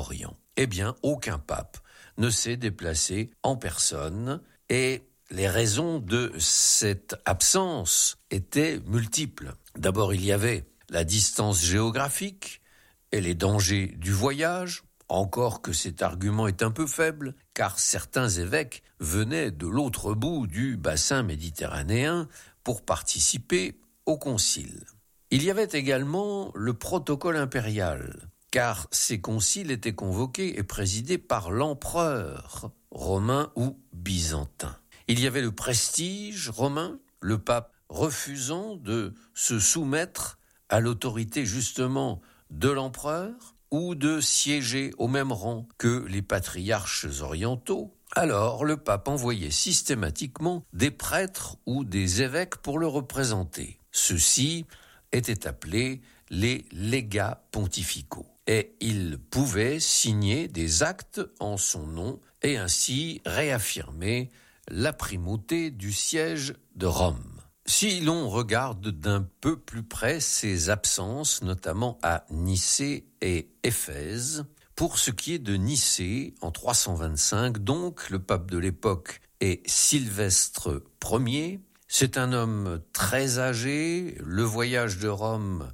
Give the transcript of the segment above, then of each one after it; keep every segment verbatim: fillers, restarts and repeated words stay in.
Orient. Eh bien, aucun pape ne s'est déplacé en personne et les raisons de cette absence étaient multiples. D'abord, il y avait la distance géographique et les dangers du voyage, encore que cet argument est un peu faible, car certains évêques venaient de l'autre bout du bassin méditerranéen pour participer au concile. Il y avait également le protocole impérial, car ces conciles étaient convoqués et présidés par l'empereur romain ou byzantin. Il y avait le prestige romain, le pape refusant de se soumettre à l'autorité justement de l'empereur ou de siéger au même rang que les patriarches orientaux. Alors le pape envoyait systématiquement des prêtres ou des évêques pour le représenter. Ceux-ci étaient appelés les légats pontificaux. Et ils pouvaient signer des actes en son nom et ainsi réaffirmer la primauté du siège de Rome. Si l'on regarde d'un peu plus près ces absences, notamment à Nicée et Éphèse, pour ce qui est de Nicée, en trois cent vingt-cinq, donc, le pape de l'époque est Sylvestre Ier. C'est un homme très âgé. Le voyage de Rome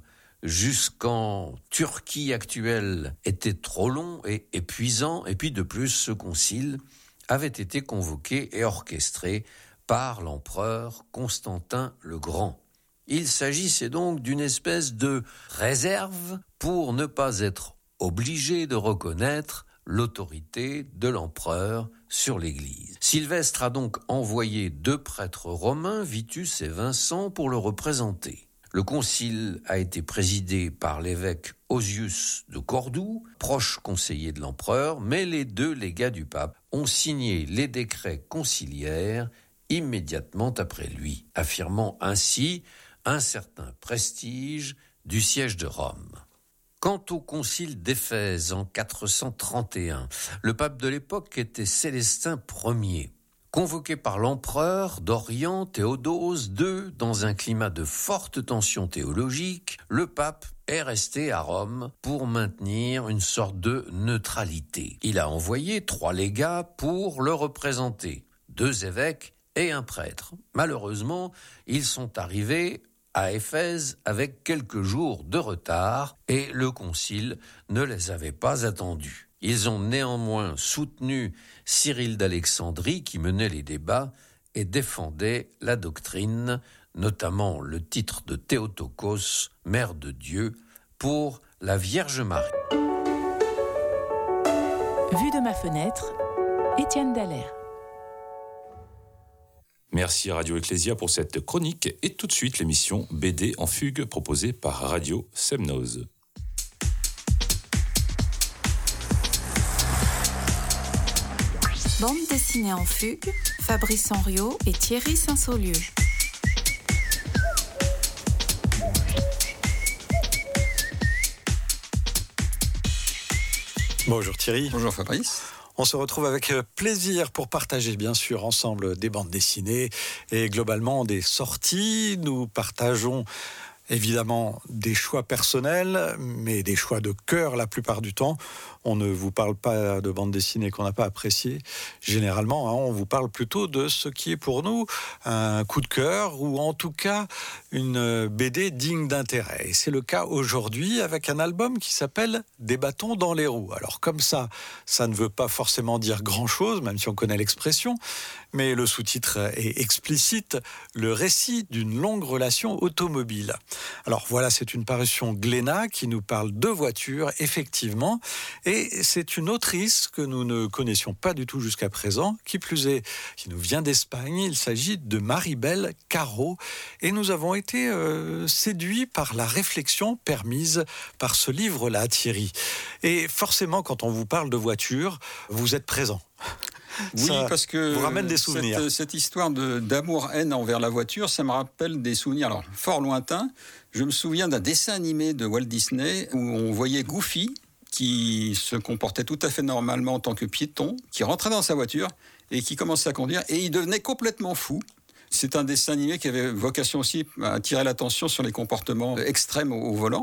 jusqu'en Turquie actuelle était trop long et épuisant. Et puis de plus, ce concile avait été convoqué et orchestré par l'empereur Constantin le Grand. Il s'agissait donc d'une espèce de réserve pour ne pas être obligé de reconnaître l'autorité de l'empereur sur l'Église. Sylvestre a donc envoyé deux prêtres romains, Vitus et Vincent, pour le représenter. Le concile a été présidé par l'évêque Osius de Cordoue, proche conseiller de l'empereur, mais les deux légats du pape ont signé les décrets conciliaires immédiatement après lui, affirmant ainsi un certain prestige du siège de Rome. Quant au concile d'Éphèse en quatre cent trente et un, le pape de l'époque était Célestin Ier. Convoqué par l'empereur d'Orient Théodose deux dans un climat de forte tension théologique, le pape est resté à Rome pour maintenir une sorte de neutralité. Il a envoyé trois légats pour le représenter, deux évêques et un prêtre. Malheureusement, ils sont arrivés à Éphèse avec quelques jours de retard et le concile ne les avait pas attendus. Ils ont néanmoins soutenu Cyril d'Alexandrie qui menait les débats et défendait la doctrine, notamment le titre de Théotokos, Mère de Dieu, pour la Vierge Marie. Vue de ma fenêtre, Étienne Dallaire. Merci Radio Ecclésia pour cette chronique et tout de suite l'émission B D en fugue proposée par Radio Semnoz. Bande dessinée en fugue, Fabrice Henriot et Thierry Saint-Saulieu. Bonjour Thierry. Bonjour Fabrice. On se retrouve avec plaisir pour partager bien sûr ensemble des bandes dessinées et globalement des sorties. Nous partageons évidemment des choix personnels, mais des choix de cœur la plupart du temps. On ne vous parle pas de bandes dessinées qu'on n'a pas appréciées. Généralement, hein, on vous parle plutôt de ce qui est pour nous un coup de cœur ou en tout cas une B D digne d'intérêt. Et c'est le cas aujourd'hui avec un album qui s'appelle « Des bâtons dans les roues ». Alors comme ça, ça ne veut pas forcément dire grand-chose, même si on connaît l'expression, mais le sous-titre est explicite, le récit d'une longue relation automobile. Alors voilà, c'est une parution Glénat qui nous parle de voitures, effectivement, et c'est une autrice que nous ne connaissions pas du tout jusqu'à présent, qui plus est, qui nous vient d'Espagne. Il s'agit de Maribel Caro, et nous avons été euh, séduits par la réflexion permise par ce livre-là, Thierry. Et forcément, quand on vous parle de voitures, vous êtes présent. Oui, ça parce que vous ramène des souvenirs. Cette, cette histoire de, d'amour-haine envers la voiture, ça me rappelle des souvenirs alors, fort lointains. Je me souviens d'un dessin animé de Walt Disney où on voyait Goofy qui se comportait tout à fait normalement en tant que piéton, qui rentrait dans sa voiture et qui commençait à conduire et il devenait complètement fou. C'est un dessin animé qui avait vocation aussi à attirer l'attention sur les comportements extrêmes au, au volant.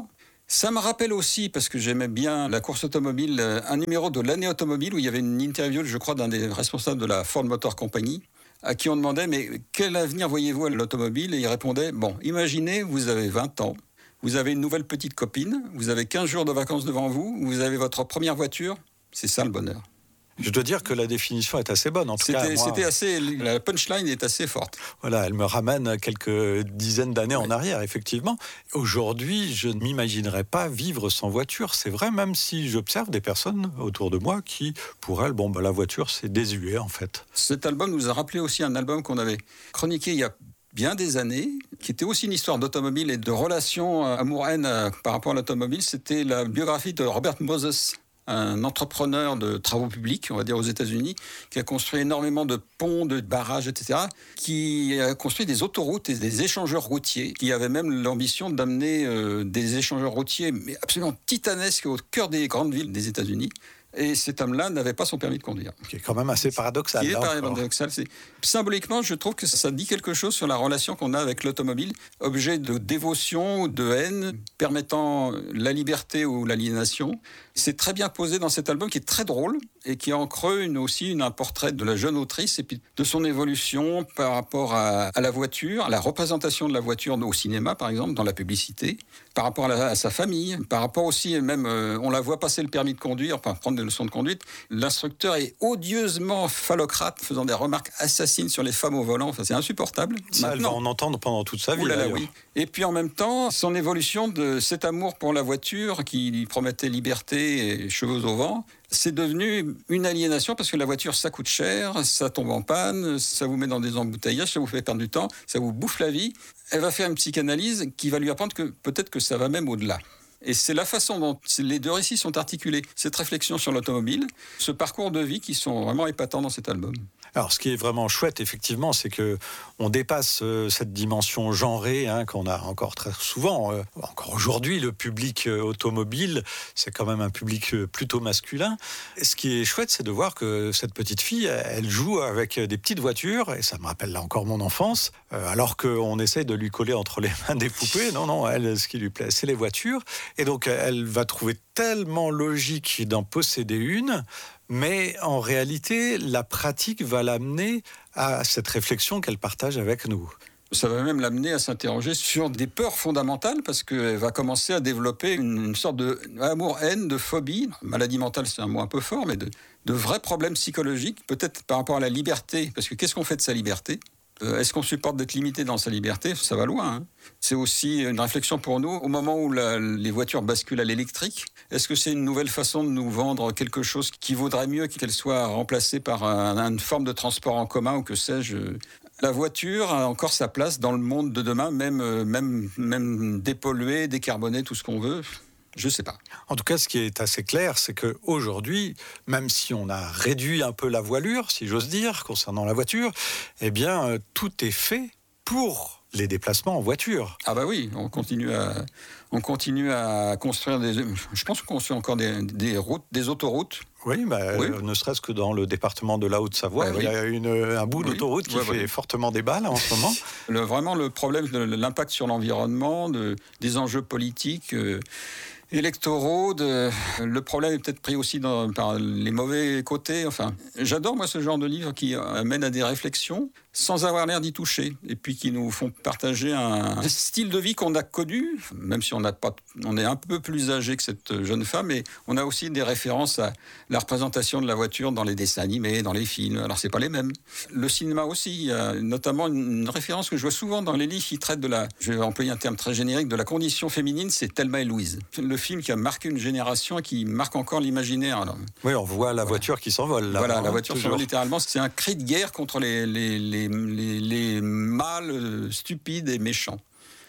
Ça me rappelle aussi, parce que j'aimais bien la course automobile, un numéro de l'année automobile où il y avait une interview, je crois, d'un des responsables de la Ford Motor Company, à qui on demandait « Mais quel avenir voyez-vous à l'automobile ?» Et il répondait « Bon, imaginez, vous avez vingt ans, vous avez une nouvelle petite copine, vous avez quinze jours de vacances devant vous, vous avez votre première voiture, c'est ça le bonheur. » Je dois dire que la définition est assez bonne. En tout c'était, cas, moi, c'était assez, la punchline est assez forte. Voilà, elle me ramène quelques dizaines d'années oui. en arrière, effectivement. Aujourd'hui, je ne m'imaginerais pas vivre sans voiture. C'est vrai, même si j'observe des personnes autour de moi qui, pour elles, bon, bah, la voiture, c'est désuet, en fait. Cet album nous a rappelé aussi un album qu'on avait chroniqué il y a bien des années, qui était aussi une histoire d'automobile et de relations amour-haine par rapport à l'automobile. C'était la biographie de Robert Moses, un entrepreneur de travaux publics, on va dire aux États-Unis, qui a construit énormément de ponts, de barrages, et cetera, qui a construit des autoroutes et des échangeurs routiers, qui avait même l'ambition d'amener euh, des échangeurs routiers mais absolument titanesques au cœur des grandes villes des États-Unis. Et cet homme-là n'avait pas son permis de conduire. Qui est quand même assez paradoxal. Qui est paradoxal. C'est... Symboliquement, je trouve que ça dit quelque chose sur la relation qu'on a avec l'automobile, objet de dévotion ou de haine, permettant la liberté ou l'aliénation. C'est très bien posé dans cet album qui est très drôle et qui a en creux une, aussi une, un portrait de la jeune autrice et puis de son évolution par rapport à, à la voiture, à la représentation de la voiture au cinéma, par exemple, dans la publicité, par rapport à, la, à sa famille, par rapport aussi, même, euh, on la voit passer le permis de conduire, enfin, prendre des leçons de conduite. L'instructeur est odieusement phallocrate, faisant des remarques assassines sur les femmes au volant. Enfin, c'est insupportable. Ça, elle va en entendre pendant toute sa vie. Oulala, oui. Et puis en même temps, son évolution de cet amour pour la voiture qui lui promettait liberté et cheveux au vent, c'est devenu une aliénation parce que la voiture, ça coûte cher, ça tombe en panne, ça vous met dans des embouteillages, ça vous fait perdre du temps, ça vous bouffe la vie. Elle va faire une psychanalyse qui va lui apprendre que peut-être que ça va même au-delà. Et c'est la façon dont les deux récits sont articulés, cette réflexion sur l'automobile, ce parcours de vie qui sont vraiment épatants dans cet album. Alors, ce qui est vraiment chouette, effectivement, c'est que on dépasse euh, cette dimension genrée hein, qu'on a encore très souvent. Euh, encore aujourd'hui, le public euh, automobile, c'est quand même un public euh, plutôt masculin. Et ce qui est chouette, c'est de voir que cette petite fille, elle joue avec des petites voitures, et ça me rappelle là encore mon enfance, euh, alors qu'on essaye de lui coller entre les mains des poupées. Non, non, elle, ce qui lui plaît, c'est les voitures. Et donc, elle va trouver tellement logique d'en posséder une, mais en réalité, la pratique va l'amener à cette réflexion qu'elle partage avec nous. Ça va même l'amener à s'interroger sur des peurs fondamentales parce qu'elle va commencer à développer une, une sorte d'amour-haine, de phobie. Maladie mentale, c'est un mot un peu fort, mais de, de vrais problèmes psychologiques, peut-être par rapport à la liberté. Parce que qu'est-ce qu'on fait de sa liberté ? Est-ce qu'on supporte d'être limité dans sa liberté ? Ça va loin. Hein. C'est aussi une réflexion pour nous. Au moment où la, les voitures basculent à l'électrique, est-ce que c'est une nouvelle façon de nous vendre quelque chose qui vaudrait mieux qu'elle soit remplacée par un, une forme de transport en commun ou que sais-je ? La voiture a encore sa place dans le monde de demain, même, même, même dépolluée, décarbonée, tout ce qu'on veut. Je ne sais pas. En tout cas, ce qui est assez clair, c'est qu'aujourd'hui, même si on a réduit un peu la voilure, si j'ose dire, concernant la voiture, eh bien, euh, tout est fait pour les déplacements en voiture. Ah bah oui, on continue à, on continue à construire des... Je pense qu'on construit encore des, des routes, des autoroutes. Oui, bah, oui. Euh, ne serait-ce que dans le département de la Haute-Savoie, bah, oui. il y a une, un bout oui. d'autoroute qui ouais, fait ouais. fortement débat là, en ce moment. Le, vraiment, le problème de l'impact sur l'environnement, de, des enjeux politiques... Euh, électoraux, de... le problème est peut-être pris aussi dans, par les mauvais côtés. Enfin, j'adore moi ce genre de livre qui amène à des réflexions sans avoir l'air d'y toucher, et puis qui nous font partager un style de vie qu'on a connu, même si on n'a pas, on est un peu plus âgé que cette jeune femme, et on a aussi des références à la représentation de la voiture dans les dessins animés, dans les films. Alors c'est pas les mêmes. Le cinéma aussi, il y a notamment une référence que je vois souvent dans les livres qui traitent de la, je vais employer un terme très générique, de la condition féminine, c'est Thelma et Louise. Le film qui a marqué une génération et qui marque encore l'imaginaire. Alors, oui, on voit la voiture voilà. qui s'envole. Là, voilà, hein, la voiture toujours. s'envole littéralement. C'est un cri de guerre contre les, les, les, les, les mâles stupides et méchants.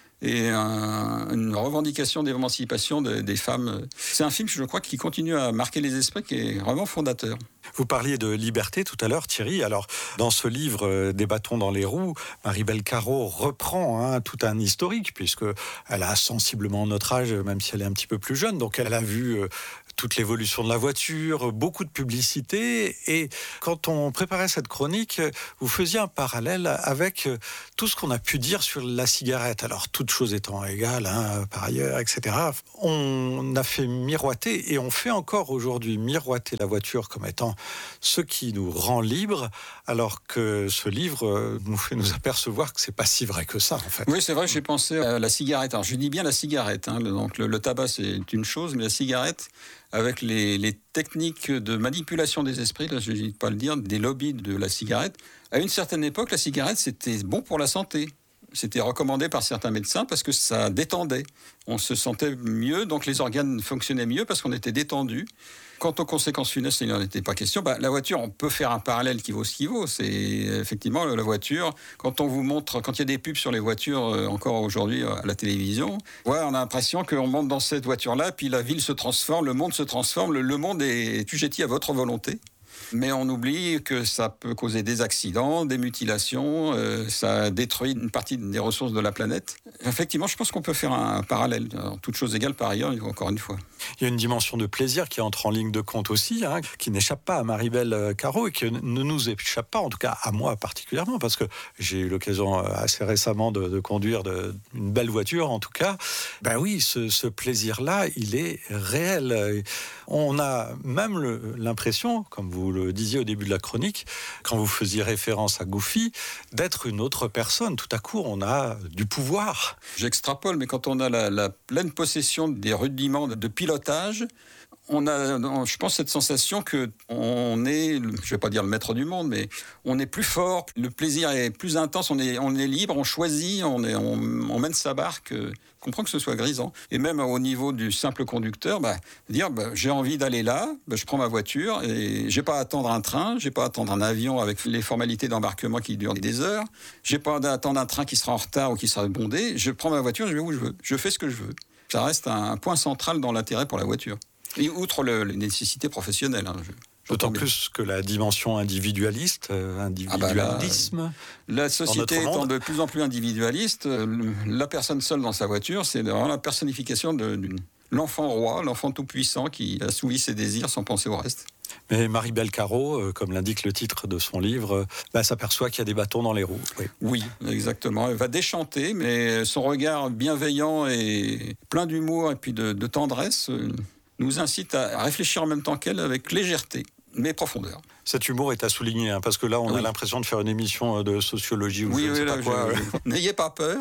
Et un, une revendication d'émancipation de, des femmes. C'est un film, je crois, qui continue à marquer les esprits, qui est vraiment fondateur. Vous parliez de liberté tout à l'heure, Thierry. Alors, dans ce livre euh, Des bâtons dans les roues, Marie-Belle Carreau reprend hein, tout un historique, puisqu'elle a sensiblement notre âge, même si elle est un petit peu plus jeune. Donc, elle a vu... Euh, toute l'évolution de la voiture, beaucoup de publicité. Et quand on préparait cette chronique, vous faisiez un parallèle avec tout ce qu'on a pu dire sur la cigarette. Alors, toutes choses étant égales, hein, par ailleurs, et cetera. On a fait miroiter, et on fait encore aujourd'hui miroiter la voiture comme étant ce qui nous rend libres, alors que ce livre nous fait nous apercevoir que c'est pas si vrai que ça, en fait. Oui, c'est vrai, j'ai pensé à la cigarette. Alors, je dis bien la cigarette. Hein. Donc, le, le tabac, c'est une chose, mais la cigarette, avec les, les techniques de manipulation des esprits, là, je n'hésite pas à le dire, des lobbies de la cigarette. À une certaine époque, la cigarette, c'était bon pour la santé. C'était recommandé par certains médecins parce que ça détendait. On se sentait mieux, donc les organes fonctionnaient mieux parce qu'on était détendu. Quant aux conséquences funestes, il n'en était pas question. Bah, la voiture, on peut faire un parallèle qui vaut ce qui vaut. C'est effectivement la voiture. Quand on vous montre, quand il y a des pubs sur les voitures, euh, encore aujourd'hui à la télévision, ouais, on a l'impression qu'on monte dans cette voiture-là, puis la ville se transforme, le monde se transforme, le, le monde est sujetti à votre volonté. Mais on oublie que ça peut causer des accidents, des mutilations, euh, ça détruit une partie des ressources de la planète. Effectivement, je pense qu'on peut faire un parallèle. Alors, toute chose égale par ailleurs, encore une fois. Il y a une dimension de plaisir qui entre en ligne de compte aussi, hein, qui n'échappe pas à Marie-Belle Caro et qui ne nous échappe pas, en tout cas à moi particulièrement, parce que j'ai eu l'occasion assez récemment de, de conduire de, une belle voiture, en tout cas. Ben oui, ce, ce plaisir-là, il est réel. On a même le, l'impression, comme vous le disiez au début de la chronique, quand vous faisiez référence à Goofy, d'être une autre personne. Tout à coup, on a du pouvoir. J'extrapole, mais quand on a la, la pleine possession des rudiments de pilotage, on a, je pense, cette sensation qu'on est, je ne vais pas dire le maître du monde, mais on est plus fort, le plaisir est plus intense, on est, on est libre, on choisit, on, est, on, on mène sa barque. Je comprends que ce soit grisant. Et même au niveau du simple conducteur, bah, dire bah, j'ai envie d'aller là, bah, je prends ma voiture et je n'ai pas à attendre un train, je n'ai pas à attendre un avion avec les formalités d'embarquement qui durent des heures, je n'ai pas à attendre un train qui sera en retard ou qui sera bondé, je prends ma voiture, je vais où je veux, je fais ce que je veux. Ça reste un point central dans l'intérêt pour la voiture. Et outre le, les nécessités professionnelles. Hein, je, D'autant plus que la dimension individualiste, euh, individualisme... Ah bah la, la société étant de plus en plus individualiste, euh, la personne seule dans sa voiture, c'est vraiment la personnification de, de l'enfant roi, l'enfant tout-puissant qui assouvit ses désirs sans penser au reste. Mais Marie-Belle Caro, euh, comme l'indique le titre de son livre, euh, bah, s'aperçoit qu'il y a des bâtons dans les roues. Oui. oui, exactement. Elle va déchanter, mais son regard bienveillant et plein d'humour et puis de, de tendresse... Euh, nous incite à réfléchir en même temps qu'elle avec légèreté, mais profondeur. Cet humour est à souligner, hein, parce que là, on oui. a l'impression de faire une émission de sociologie ou oui, je ne oui, sais là, pas quoi. Je... N'ayez pas peur.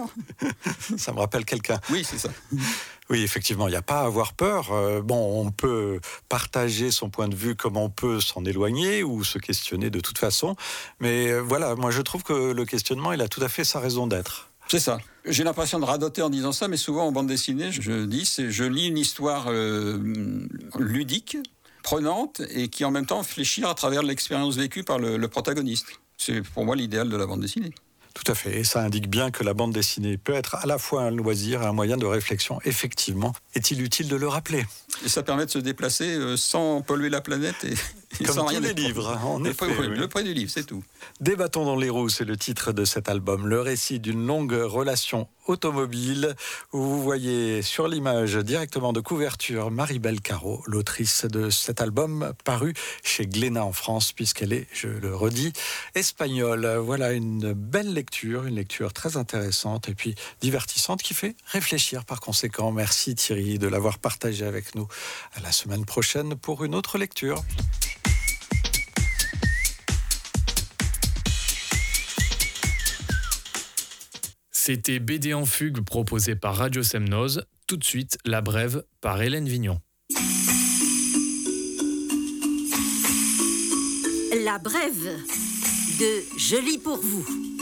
Ça me rappelle quelqu'un. Oui, c'est ça. Oui, effectivement, il n'y a pas à avoir peur. Euh, bon, on peut partager son point de vue comme on peut s'en éloigner ou se questionner de toute façon. Mais euh, voilà, moi, je trouve que le questionnement, il a tout à fait sa raison d'être. C'est ça. J'ai l'impression de radoter en disant ça, mais souvent en bande dessinée, je dis, c'est, je lis une histoire euh, ludique, prenante, et qui en même temps fléchit à travers l'expérience vécue par le, le protagoniste. C'est pour moi l'idéal de la bande dessinée. Tout à fait, et ça indique bien que la bande dessinée peut être à la fois un loisir et un moyen de réflexion. Effectivement, est-il utile de le rappeler ? Et ça permet de se déplacer euh, sans polluer la planète et, et Comme sans tous rien les livres, hein, en le, effet. prix, Oui. Le prix du livre, c'est tout. Des bâtons dans les roues, c'est le titre de cet album. Le récit d'une longue relation automobile, où vous voyez sur l'image directement de couverture Marie-Belle Caro, l'autrice de cet album paru chez Glénat en France, puisqu'elle est, je le redis, espagnole. Voilà une belle lecture, une lecture très intéressante et puis divertissante qui fait réfléchir par conséquent. Merci Thierry de l'avoir partagé avec nous. À la semaine prochaine pour une autre lecture. C'était B D en fugue proposé par Radio Semnoz. Tout de suite, La Brève par Hélène Vignon. La Brève de Je lis pour vous.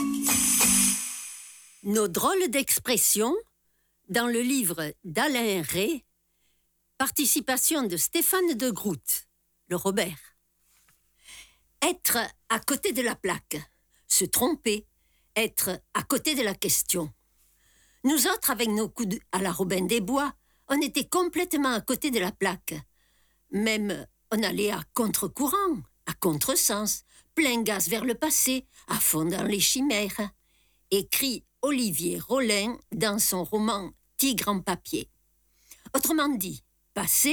Nos drôles d'expressions dans le livre d'Alain Rey, participation de Stéphane de Groot, le Robert. Être à côté de la plaque, se tromper, être à côté de la question. Nous autres, avec nos coudes à la Robin des Bois, on était complètement à côté de la plaque. Même, on allait à contre-courant, à contre-sens, plein gaz vers le passé, à fond dans les chimères, écrit Olivier Rollin dans son roman Tigre en papier. Autrement dit, passé,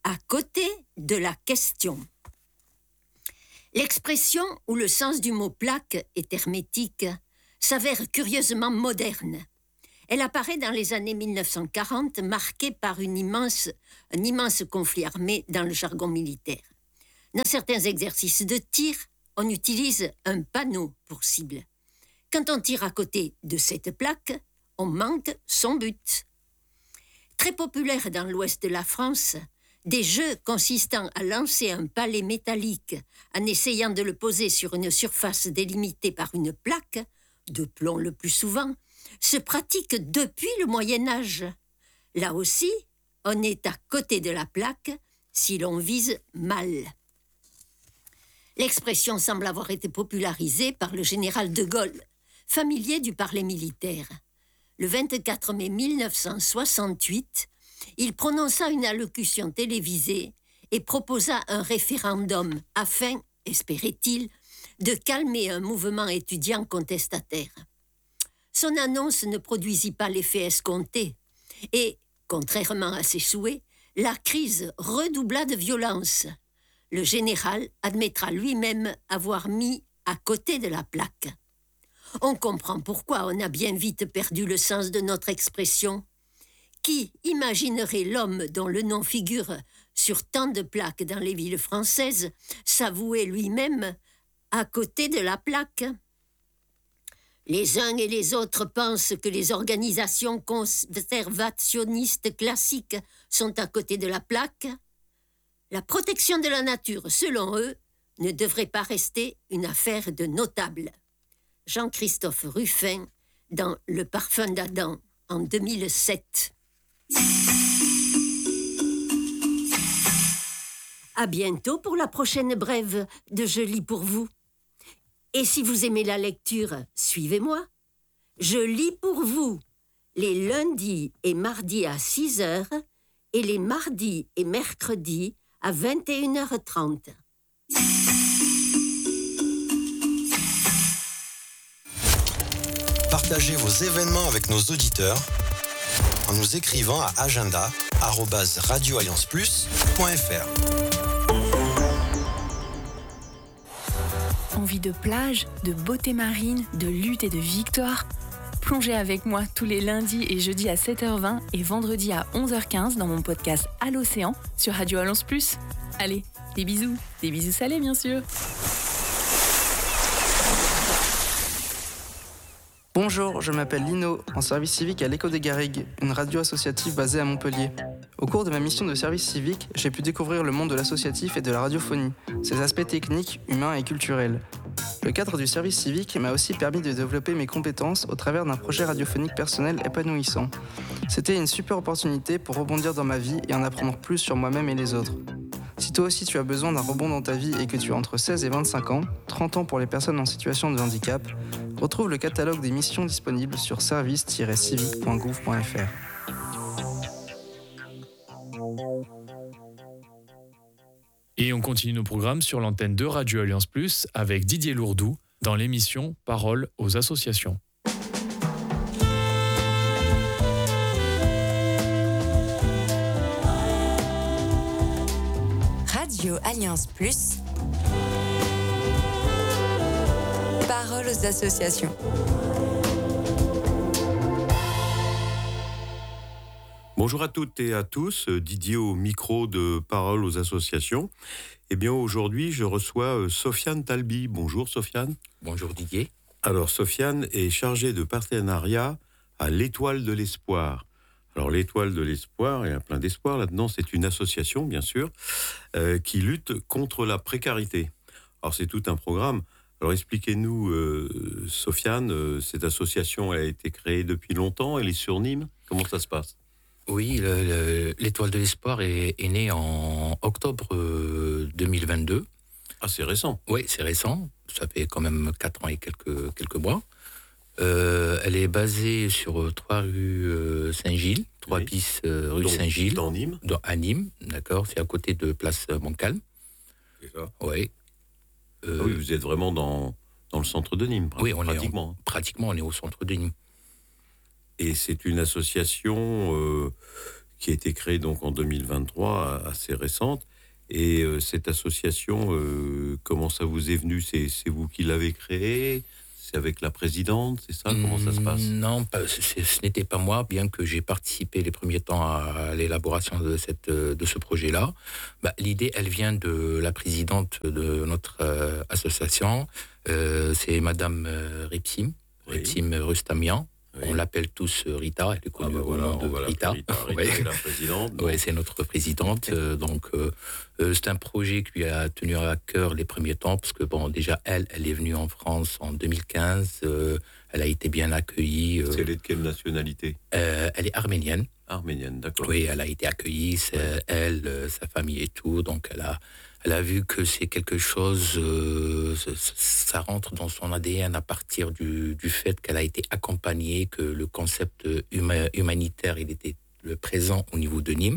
à côté de la question. L'expression ou le sens du mot plaque est hermétique s'avère curieusement moderne. Elle apparaît dans les années mille neuf cent quarante, marquée par une immense, un immense conflit armé dans le jargon militaire. Dans certains exercices de tir, on utilise un panneau pour cible. Quand on tire à côté de cette plaque, on manque son but. Très populaire dans l'ouest de la France, des jeux consistant à lancer un palet métallique en essayant de le poser sur une surface délimitée par une plaque, de plomb le plus souvent, se pratiquent depuis le Moyen-Âge. Là aussi, on est à côté de la plaque si l'on vise mal. L'expression semble avoir été popularisée par le général de Gaulle, familier du parler militaire. Le vingt-quatre mai mille neuf cent soixante-huit, il prononça une allocution télévisée et proposa un référendum afin, espérait-il, de calmer un mouvement étudiant contestataire. Son annonce ne produisit pas l'effet escompté et, contrairement à ses souhaits, la crise redoubla de violence. Le général admettra lui-même avoir mis à côté de la plaque. On comprend pourquoi on a bien vite perdu le sens de notre expression. Qui imaginerait l'homme dont le nom figure sur tant de plaques dans les villes françaises s'avouer lui-même à côté de la plaque? Les uns et les autres pensent que les organisations conservationnistes classiques sont à côté de la plaque. La protection de la nature, selon eux, ne devrait pas rester une affaire de notables. Jean-Christophe Ruffin, dans Le parfum d'Adam, en deux mille sept. À bientôt pour la prochaine brève de Je lis pour vous. Et si vous aimez la lecture, suivez-moi. Je lis pour vous les lundis et mardis à six heures et les mardis et mercredis à vingt et une heures trente. Partagez vos événements avec nos auditeurs en nous écrivant à agenda arobase radio alliance plus point f r. Envie de plage, de beauté marine, de lutte et de victoire? Plongez avec moi tous les lundis et jeudis à sept heures vingt et vendredi à onze heures quinze dans mon podcast À l'océan sur Radio Alliance plus. Allez, des bisous, des bisous salés bien sûr. Bonjour, je m'appelle Lino, en service civique à l'Écho des Garrigues, une radio associative basée à Montpellier. Au cours de ma mission de service civique, j'ai pu découvrir le monde de l'associatif et de la radiophonie, ses aspects techniques, humains et culturels. Le cadre du service civique m'a aussi permis de développer mes compétences au travers d'un projet radiophonique personnel épanouissant. C'était une super opportunité pour rebondir dans ma vie et en apprendre plus sur moi-même et les autres. Si toi aussi tu as besoin d'un rebond dans ta vie et que tu as entre seize et vingt-cinq ans, trente ans pour les personnes en situation de handicap, retrouve le catalogue des missions disponibles sur service tiret civique point gouv point f r. Et on continue nos programmes sur l'antenne de Radio Alliance Plus avec Didier Lourdou dans l'émission Parole aux associations. Radio Alliance Plus. Parole aux associations. Bonjour à toutes et à tous, Didier au micro de Parole aux associations. Eh bien aujourd'hui, je reçois Sofiane Talbi. Bonjour Sofiane. Bonjour Didier. Alors Sofiane est chargé de partenariat à l'Étoile de l'Espoir. Alors l'Étoile de l'Espoir, il y a plein d'espoir là-dedans, c'est une association bien sûr, euh, qui lutte contre la précarité. Alors c'est tout un programme. Alors expliquez-nous, euh, Sofiane, euh, cette association a été créée depuis longtemps, elle est sur Nîmes, comment ça se passe ? Oui, le, le, l'Étoile de l'Espoir est, est née en octobre euh, deux mille vingt-deux. Ah, c'est récent. Oui, c'est récent, ça fait quand même quatre ans et quelques, quelques mois. Euh, elle est basée sur trois rues euh, Saint-Gilles, trois oui. bis euh, rue Donc, Saint-Gilles. Dans Nîmes dans, À Nîmes, d'accord, c'est à côté de Place Montcalm. C'est ça. Oui. Euh, ah oui, vous êtes vraiment dans, dans le centre de Nîmes, oui, on pratiquement. Est en, pratiquement, on est au centre de Nîmes. Et c'est une association euh, qui a été créée donc en deux mille vingt-trois, assez récente. Et euh, cette association, euh, comment ça vous est venu? c'est, c'est vous qui l'avez créée? C'est avec la présidente, c'est ça? Comment ça se passe? Non, pas, c'est, ce n'était pas moi, bien que j'ai participé les premiers temps à l'élaboration de, cette, de ce projet-là. Bah, l'idée, elle vient de la présidente de notre euh, association, euh, c'est Madame euh, Ripsim, oui. Ripsim Rustamian. Oui. On l'appelle tous Rita, elle est connue ah bah voilà, au nom de Rita. Rita, Rita ouais. est la présidente. Oui, c'est notre présidente. euh, donc, euh, euh, c'est un projet qui lui a tenu à cœur les premiers temps, parce que bon, déjà, elle, elle est venue en France en deux mille quinze. Euh, elle a été bien accueillie. Euh, c'est elle est de quelle nationalité? euh, Elle est arménienne. Arménienne, d'accord. Oui, elle a été accueillie, c'est ouais. elle, euh, sa famille et tout. Donc, elle a, elle a vu que c'est quelque chose, euh, ça rentre dans son A D N à partir du, du fait qu'elle a été accompagnée, que le concept huma, humanitaire, il était le présent au niveau de Nîmes.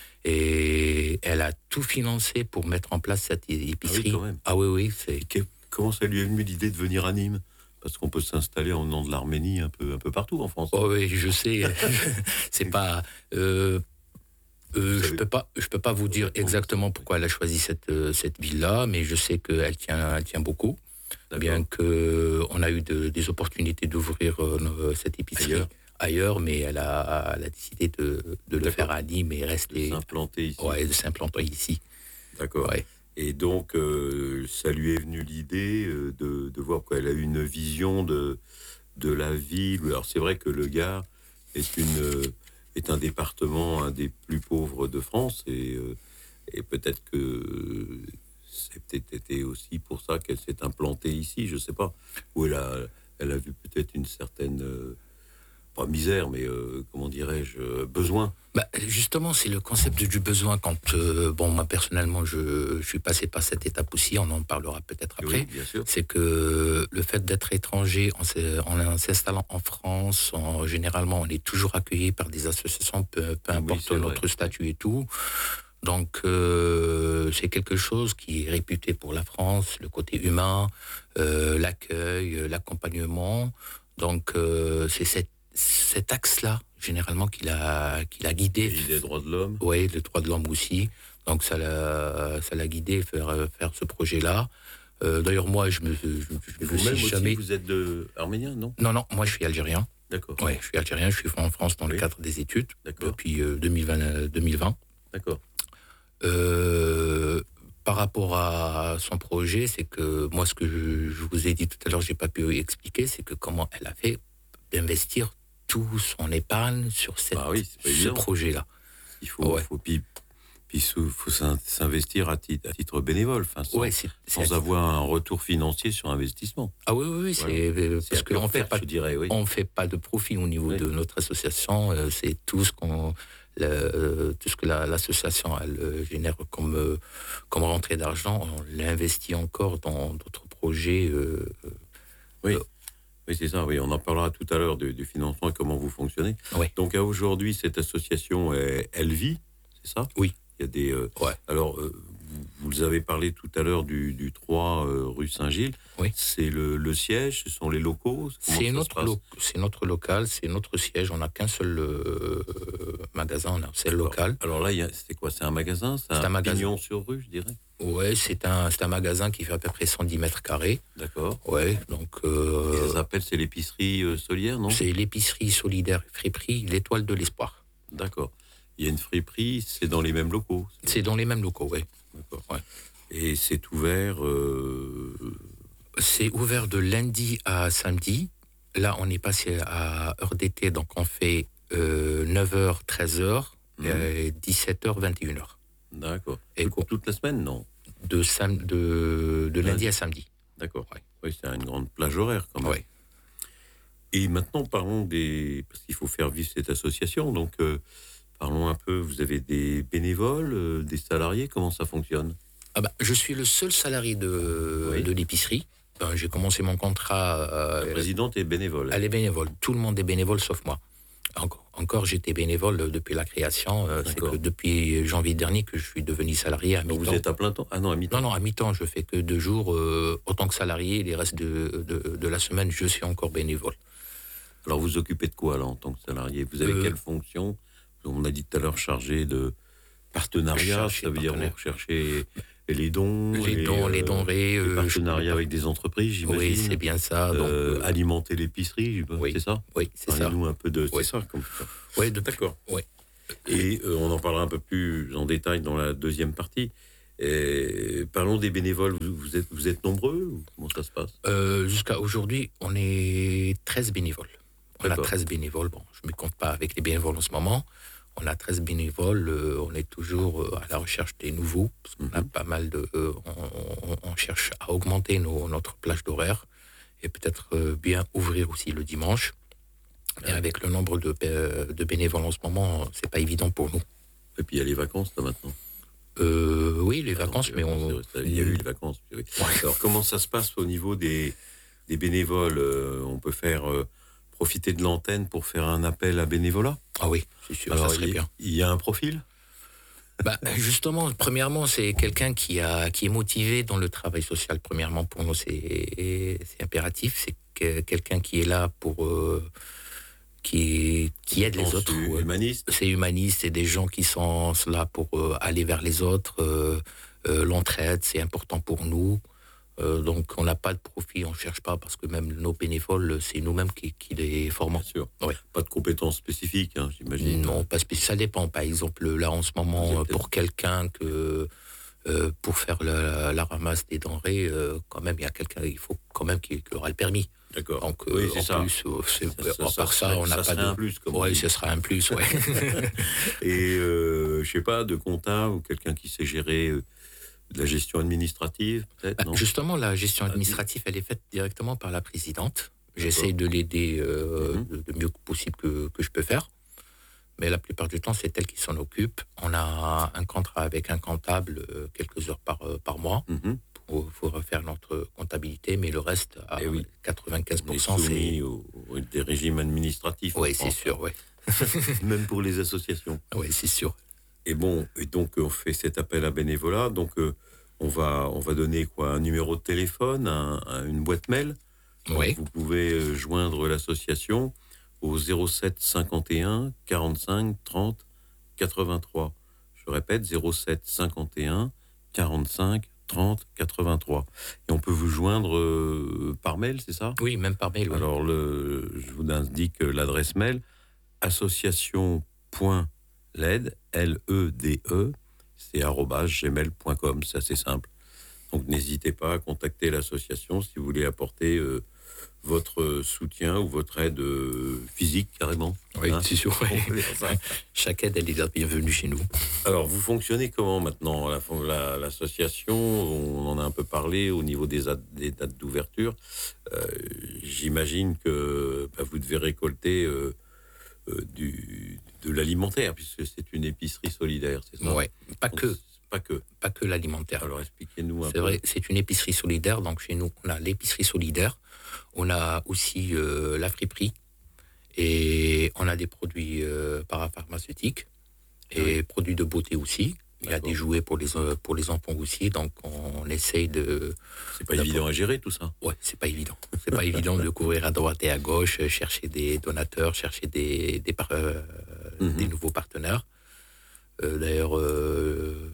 Et elle a tout financé pour mettre en place cette épicerie. Ah oui, quand même. Ah oui, oui. C'est... Comment ça lui est venu l'idée de venir à Nîmes? Parce qu'on peut s'installer en nom de l'Arménie un peu, un peu partout en France. Oh oui, je sais. c'est pas... Euh, euh, je peux pas, je peux pas vous dire exactement pourquoi elle a choisi cette, cette ville-là, mais je sais qu'elle tient, elle tient beaucoup. D'accord. Bien qu'on a eu de, des opportunités d'ouvrir euh, cette épicerie ailleurs. ailleurs, mais elle a, elle a décidé de, de le faire à Nîmes et rester... De s'implanter ici. Ouais, de s'implanter ici. D'accord. Ouais. Et donc, euh, ça lui est venu l'idée euh, de, de voir qu'elle a eu une vision de, de la ville. Alors, c'est vrai que le Gard est, une, euh, est un département, un des plus pauvres de France, et, euh, et peut-être que c'est peut-être été aussi pour ça qu'elle s'est implantée ici, je ne sais pas. Ou elle a, elle a vu peut-être une certaine... Euh, pas misère, mais euh, comment dirais-je, euh, besoin. Bah, justement, c'est le concept du besoin. Quand, euh, bon, moi personnellement, je, je suis passé par cette étape aussi, on en parlera peut-être après. Oui, bien sûr. C'est que le fait d'être étranger, en, en s'installant en France, en, généralement, on est toujours accueilli par des associations, peu, peu importe oui, notre vrai. statut et tout. Donc, euh, c'est quelque chose qui est réputé pour la France, le côté humain, euh, l'accueil, l'accompagnement. Donc, euh, c'est cette cet axe-là, généralement, qu'il a, qu'il a guidé. Et les droits de l'homme. Oui, les droits de l'homme aussi. Donc, ça l'a, ça l'a guidé à faire, faire ce projet-là. Euh, d'ailleurs, moi, je me, je, je me suis jamais... Vous êtes de... arménien, non? Non, non, moi, je suis algérien. D'accord. Oui, je suis algérien, je suis en France dans oui. le cadre des études. D'accord. Depuis euh, deux mille vingt. D'accord. Euh, par rapport à son projet, c'est que moi, ce que je, je vous ai dit tout à l'heure, je n'ai pas pu expliquer, c'est que comment elle a fait d'investir tout son épargne sur cette, ah oui, ce projet-là. Il faut, ouais. faut, puis, puis faut s'investir à titre, à titre bénévole, enfin, sans, ouais, c'est, sans c'est avoir un retour financier sur investissement. Ah oui, oui, oui c'est, voilà. parce qu'on ne fait, oui. fait pas de profit au niveau oui. de notre association. Euh, c'est tout ce, qu'on, le, tout ce que la, l'association elle, génère comme, euh, comme rentrée d'argent. On l'investit encore dans d'autres projets. Euh, oui. Euh, Oui, c'est ça, oui. On en parlera tout à l'heure du, du financement et comment vous fonctionnez. Oui. Donc, à aujourd'hui, cette association, elle, elle vit, c'est ça? Oui. Il y a des... Euh, ouais. Alors, euh, vous, vous avez parlé tout à l'heure du, du trois euh, rue Saint-Gilles. Oui. C'est le, le siège, ce sont les locaux? C'est notre, lo- c'est notre local, c'est notre siège. On n'a qu'un seul euh, magasin, on a un seul local. Alors là, il y a, c'est quoi? C'est un magasin? C'est, c'est un, un magasin. Pignon sur rue, je dirais? Ouais, c'est un, c'est un magasin qui fait à peu près cent dix mètres carrés. D'accord. Ouais, donc... Euh, Et ça s'appelle, c'est l'épicerie euh, solidaire, non? C'est l'épicerie solidaire friperie, l'Étoile de l'Espoir. D'accord. Il y a une friperie, c'est dans les mêmes locaux? C'est, c'est dans les mêmes locaux, oui. D'accord. Ouais. Et c'est ouvert... Euh... C'est ouvert de lundi à samedi. Là, on est passé à heure d'été, donc on fait euh, neuf heures, treize heures, mmh. et dix-sept heures, vingt et une heures. D'accord. Et Tout, toute la semaine, non? De, sam- de, de lundi à samedi. D'accord. Ouais. Oui, c'est une grande plage horaire quand même. Oui. Et maintenant, parlons des... Parce qu'il faut faire vivre cette association, donc euh, parlons un peu, vous avez des bénévoles, euh, des salariés, comment ça fonctionne? Ah bah, je suis le seul salarié de, oui. de l'épicerie. Ben, j'ai commencé mon contrat... Euh, La présidente est bénévole. Elle est bénévole. Tout le monde est bénévole, sauf moi. Encore, encore j'étais bénévole depuis la création. Euh, c'est que depuis janvier dernier que je suis devenu salarié à mi-temps. Donc vous êtes à plein temps? Ah non, à mi-temps. Non, non, à mi-temps. Je fais que deux jours euh, autant que salarié. Les restes de, de, de la semaine, je suis encore bénévole. Alors vous occupez de quoi là en tant que salarié? Vous avez euh, quelle fonction? on a dit tout à l'heure, chargé de partenariat, Chargé ça veut dire vous recherchez les dons, les, les dons, euh, les denrées, les partenariats avec des entreprises, j'imagine. Oui, c'est bien ça. Donc, euh, alimenter l'épicerie, oui, c'est ça. Oui, c'est ça. Parlez-nous un peu de oui. c'est ça. Comme ça. Oui, de... d'accord. Oui. Et euh, on en parlera un peu plus en détail dans la deuxième partie. Et parlons des bénévoles. Vous, vous, êtes, vous êtes nombreux ou comment ça se passe? euh, Jusqu'à aujourd'hui, on est treize bénévoles. On d'accord. a treize bénévoles. Bon, je ne me compte pas avec les bénévoles en ce moment. On a treize bénévoles. Euh, on est toujours euh, à la recherche des nouveaux. Parce qu'on mm-hmm. a pas mal de. Euh, on, on cherche à augmenter nos, notre plage d'horaire et peut-être euh, bien ouvrir aussi le dimanche. Et avec le nombre de, de bénévoles en ce moment, c'est pas évident pour nous. Et puis il y a les vacances là maintenant. Euh, oui, les vacances, mais on. Il y a eu les vacances. Oui. Alors comment ça se passe au niveau des, des bénévoles? euh, On peut faire euh, profiter de l'antenne pour faire un appel à bénévolat? Ah oui, c'est sûr. Alors, ça serait il, bien. Il y a un profil? Bah, justement, premièrement, c'est quelqu'un qui a qui est motivé dans le travail social. Premièrement, pour nous, c'est c'est impératif. C'est que quelqu'un qui est là pour euh, qui, qui aide les autres. C'est humaniste. C'est humaniste, c'est des gens qui sont là pour euh, aller vers les autres. Euh, euh, l'entraide, c'est important pour nous. Euh, donc, on n'a pas de profit, on ne cherche pas, parce que même nos bénévoles, c'est nous-mêmes qui, qui les formons. Bien sûr. Ouais. Pas de compétences spécifiques, hein, j'imagine. Non, pas spécifiques. Ça dépend. Par exemple, là, en ce moment, pour quelqu'un que... Euh, pour faire la, la ramasse des denrées, euh, quand même, il y a quelqu'un, il faut quand même qu'il, qu'il aura le permis. D'accord. Donc, oui, euh, c'est en ça. plus, euh, c'est, ça, à ça, part ça, ça, on n'a pas de. Un plus, comme oui, ce sera un plus, ouais. Et euh, je sais pas, de comptable ou quelqu'un qui sait gérer euh, de la gestion administrative, peut-être. Bah, non justement, la gestion administrative, elle est faite directement par la présidente. J'essaie de l'aider euh, mm-hmm. le mieux possible que, que je peux faire. Mais la plupart du temps, c'est elle qui s'en occupe. On a un contrat avec un comptable euh, quelques heures par, euh, par mois mm-hmm. pour, pour refaire notre comptabilité, mais le reste, à oui. quatre-vingt-quinze pour cent, c'est au, au, des régimes administratifs. Oui, c'est sûr, oui. Même pour les associations. Oui, c'est sûr. Et bon, et donc on fait cet appel à bénévolat. Donc euh, on va, on va donner quoi, un numéro de téléphone, un, un, une boîte mail. Oui. Vous pouvez euh, joindre l'association au zéro sept cinquante et un quarante-cinq trente quatre-vingt-trois. Je répète, zéro sept cinquante et un quarante-cinq trente quatre-vingt-trois. Et on peut vous joindre euh, par mail, c'est ça? Oui, même par mail. Oui. Alors, le, je vous indique l'adresse mail association point lede, L E D E, c'est arobase gmail point com, c'est assez simple. Donc, n'hésitez pas à contacter l'association si vous voulez apporter euh, votre soutien ou votre aide euh, physique, carrément. Oui, hein, c'est sûr. Oui. Chaque aide, elle est la bienvenue chez nous. Alors, vous fonctionnez comment maintenant, la, la, l'association? On en a un peu parlé au niveau des, ad, des dates d'ouverture. Euh, j'imagine que bah, vous devez récolter euh, euh, du, de l'alimentaire, puisque c'est une épicerie solidaire, c'est ça? Oui, pas donc, que. Pas que. Pas que l'alimentaire. Alors, expliquez-nous un c'est peu. C'est vrai, c'est une épicerie solidaire. Donc, chez nous, on a l'épicerie solidaire. On a aussi euh, la friperie. Et on a des produits euh, parapharmaceutiques. Et oui. produits de beauté aussi. Il D'accord. y a des jouets pour les, pour les enfants aussi. Donc, on essaye de... C'est pas évident à gérer, tout ça? Ouais, c'est pas évident. C'est pas évident de courir à droite et à gauche, chercher des donateurs, chercher des, des, euh, mm-hmm. des nouveaux partenaires. Euh, d'ailleurs, euh,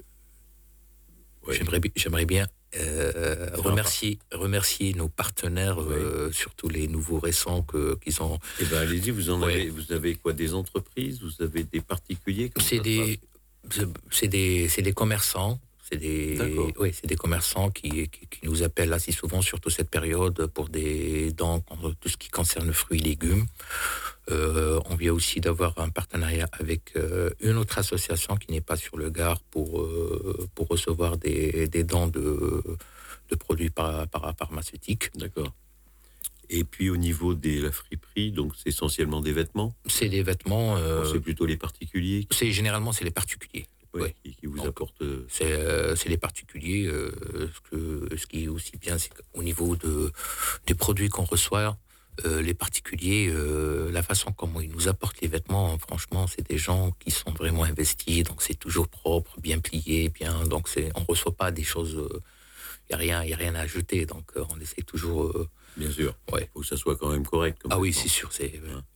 ouais. j'aimerais, j'aimerais bien euh, remercier, remercier nos partenaires, ouais. euh, surtout les nouveaux récents que, qu'ils ont. Eh ben, allez-y, vous en ouais. avez, vous avez quoi, des entreprises, vous avez des particuliers? C'est des, c'est des, c'est des commerçants. C'est des, oui, c'est des commerçants qui, qui, qui nous appellent assez souvent, surtout cette période, pour des dons, tout ce qui concerne fruits et légumes. Euh, on vient aussi d'avoir un partenariat avec euh, une autre association qui n'est pas sur le Gard pour, euh, pour recevoir des, des dons de, de produits parapharmaceutiques. D'accord. Et puis au niveau de la friperie, donc c'est essentiellement des vêtements? C'est des vêtements... Euh, c'est plutôt les particuliers? C'est, généralement, c'est les particuliers. Oui, ouais. qui, qui vous donc, apportent... C'est, euh, c'est les particuliers. Euh, ce, que, ce qui est aussi bien, c'est qu'au niveau de, des produits qu'on reçoit, euh, les particuliers, euh, la façon comment ils nous apportent les vêtements, franchement, c'est des gens qui sont vraiment investis. Donc, c'est toujours propre, bien plié, bien... Donc, c'est, on ne reçoit pas des choses... Il euh, n'y a, a rien à jeter. Donc, euh, on essaie toujours... Euh, bien sûr. Ouais. Il faut que ça soit quand même correct. Comme ah oui, c'est sûr. C'est, euh, ouais.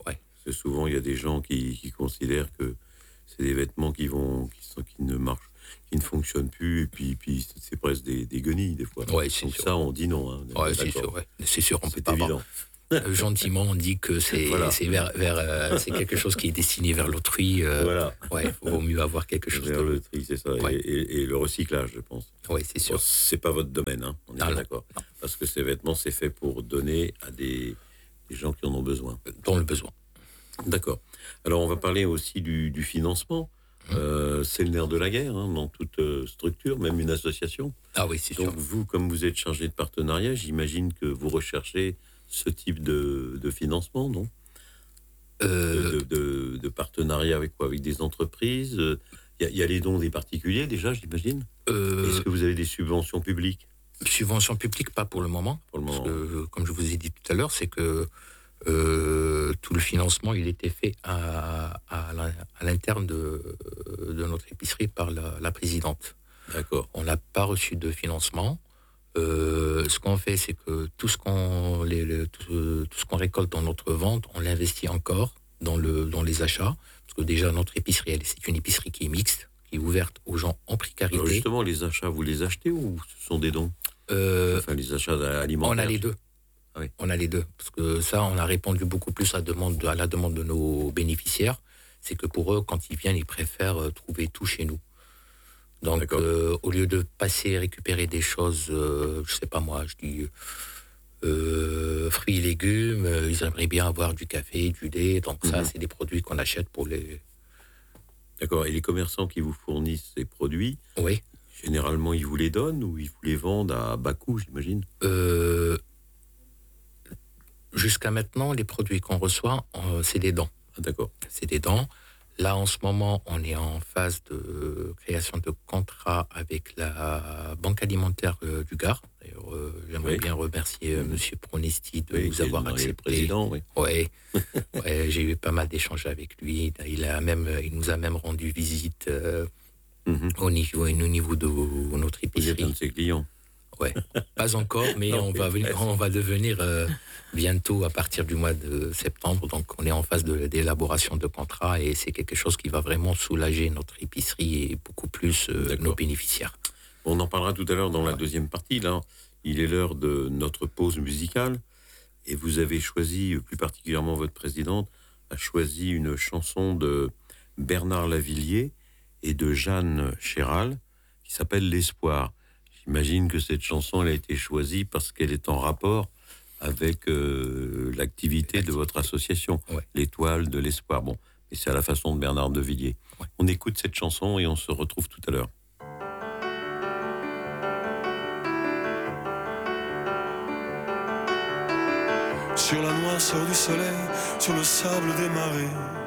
que souvent, il y a des gens qui, qui considèrent que c'est des vêtements qui, vont, qui, sont, qui ne marchent, qui ne fonctionnent plus, et puis, puis c'est presque des, des guenilles, des fois. Ouais, c'est Donc sûr. ça, on dit non. Hein, ouais, c'est sûr, ouais. C'est sûr, on c'est peut pas évident. Avoir... Gentiment, on dit que c'est, voilà. c'est, vers, vers, euh, c'est quelque chose qui est destiné vers l'autrui. Euh, voilà. Ouais, il vaut mieux avoir quelque chose vers de... l'autrui, c'est ça. Ouais. Et, et, et le recyclage, je pense. Oui, c'est sûr. Bon, c'est pas votre domaine, hein, on est non, d'accord. Non. Parce que ces vêtements, c'est fait pour donner à des, des gens qui en ont besoin. Dont le besoin. D'accord. Alors, on va parler aussi du, du financement. Mmh. Euh, c'est le nerf de la guerre, hein, dans toute euh, structure, même une association. Ah oui, c'est Donc, sûr. Donc, vous, comme vous êtes chargé de partenariat, j'imagine que vous recherchez ce type de, de financement, non euh... de, de, de, de partenariat avec quoi? Avec des entreprises? Il y, y a les dons des particuliers, déjà, j'imagine. Euh... Est-ce que vous avez des subventions publiques? Subventions publiques, pas pour le moment. Pour le moment. Parce que, comme je vous ai dit tout à l'heure, c'est que euh, tout le financement, il était fait à, à, à l'interne de, de notre épicerie par la, la présidente. D'accord. On n'a pas reçu de financement. Euh, ce qu'on fait, c'est que tout ce qu'on, les, les, tout, tout ce qu'on récolte dans notre vente, on l'investit encore dans, le, dans les achats. Parce que déjà, notre épicerie, elle, c'est une épicerie qui est mixte, qui est ouverte aux gens en précarité. Alors justement, les achats, vous les achetez ou ce sont des dons? euh, Enfin, les achats alimentaires. On a les deux. Ah oui. On a les deux. Parce que ça, on a répondu beaucoup plus à, demande, à la demande de nos bénéficiaires. C'est que pour eux, quand ils viennent, ils préfèrent trouver tout chez nous. Donc, euh, au lieu de passer récupérer des choses, euh, je sais pas moi, je dis euh, fruits et légumes, euh, ils aimeraient bien avoir du café, du lait. Donc mm-hmm. ça, c'est des produits qu'on achète pour les... D'accord. Et les commerçants qui vous fournissent ces produits, oui. Généralement, ils vous les donnent ou ils vous les vendent à bas coût, j'imagine? euh, Jusqu'à maintenant, les produits qu'on reçoit, euh, c'est des dents. Ah, d'accord. C'est des dents. Là, en ce moment, on est en phase de création de contrat avec la Banque alimentaire euh, du Gard. D'ailleurs, euh, j'aimerais oui. bien remercier euh, M. Pronesti de oui, nous avoir accepté. Le président, oui. Ouais. ouais, j'ai eu pas mal d'échanges avec lui. Il, a même, il nous a même rendu visite euh, mm-hmm. au, niveau, au niveau de notre épicerie. Vous êtes un de ses clients. Ouais, pas encore, mais non, on, va venir, on va devenir euh, bientôt à partir du mois de septembre. Donc, on est en phase de, d'élaboration de contrat et c'est quelque chose qui va vraiment soulager notre épicerie et beaucoup plus euh, nos bénéficiaires. On en parlera tout à l'heure dans la deuxième partie. Là, il est l'heure de notre pause musicale et vous avez choisi, plus particulièrement votre présidente, a choisi une chanson de Bernard Lavilliers et de Jeanne Chéral qui s'appelle L'Espoir. J'imagine que cette chanson elle a été choisie parce qu'elle est en rapport avec euh, l'activité de votre association, ouais. l'Étoile de l'Espoir. Bon, et c'est à la façon de Bernard de Villiers. Ouais. On écoute cette chanson et on se retrouve tout à l'heure. Sur la noirceur du soleil, sur le sable des marées,